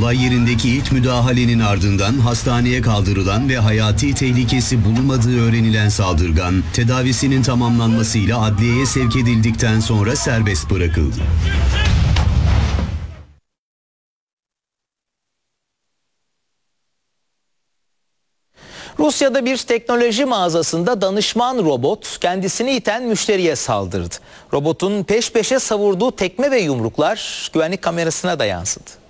Olay yerindeki ilk müdahalenin ardından hastaneye kaldırılan ve hayati tehlikesi bulunmadığı öğrenilen saldırgan, tedavisinin tamamlanmasıyla adliyeye sevk edildikten sonra serbest bırakıldı. Rusya'da bir teknoloji mağazasında danışman robot kendisini iten müşteriye saldırdı. Robotun peş peşe savurduğu tekme ve yumruklar güvenlik kamerasına da yansıdı.